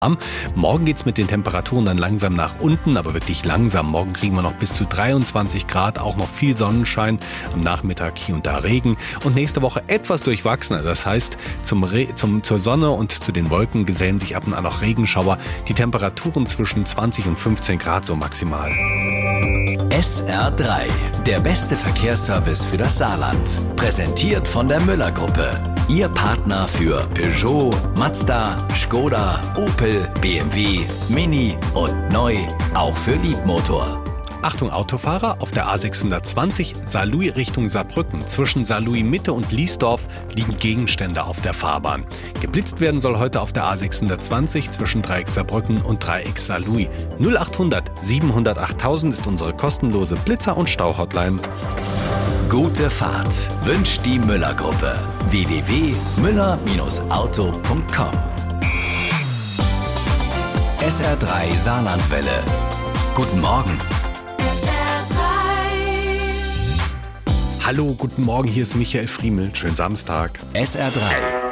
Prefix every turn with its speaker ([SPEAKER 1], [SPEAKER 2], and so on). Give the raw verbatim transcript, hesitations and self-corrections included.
[SPEAKER 1] Morgen geht's mit den Temperaturen dann langsam nach unten, aber wirklich langsam. Morgen kriegen wir noch bis zu dreiundzwanzig Grad, auch noch viel Sonnenschein, am Nachmittag hier und da Regen und nächste Woche etwas durchwachsener. Das heißt, zum Re- zum, zur Sonne und zu den Wolken gesellen sich ab und an auch Regenschauer. Die Temperaturen zwischen zwanzig und fünfzehn Grad so maximal.
[SPEAKER 2] S R drei, der beste Verkehrsservice für das Saarland. Präsentiert von der Müller-Gruppe. Ihr Partner für Peugeot, Mazda, Skoda, Opel, B M W, Mini und neu, auch für Liebmotor.
[SPEAKER 1] Achtung Autofahrer, auf der A sechshundertzwanzig Saarlouis Richtung Saarbrücken. Zwischen Saarlouis Mitte und Liesdorf liegen Gegenstände auf der Fahrbahn. Geblitzt werden soll heute auf der A sechshundertzwanzig zwischen Dreieck Saarbrücken und Dreieck Saarlouis. null achthundert siebenhundert achttausend ist unsere kostenlose Blitzer- und Stau-Hotline.
[SPEAKER 2] Gute Fahrt wünscht die Müller-Gruppe. w w w punkt müller auto punkt com. S R drei Saarlandwelle. Guten Morgen.
[SPEAKER 1] Hallo, guten Morgen, hier ist Michael Friemel. Schönen Samstag.
[SPEAKER 2] S R drei.